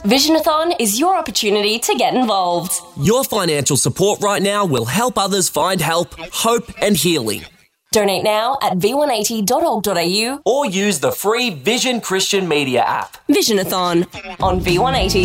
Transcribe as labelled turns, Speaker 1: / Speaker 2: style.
Speaker 1: Visionathon is your opportunity to get involved.
Speaker 2: Your financial support right now will help others find help, hope and healing.
Speaker 1: Donate now at v180.org.au
Speaker 2: Or use the free Vision Christian Media app.
Speaker 1: Visionathon on V180.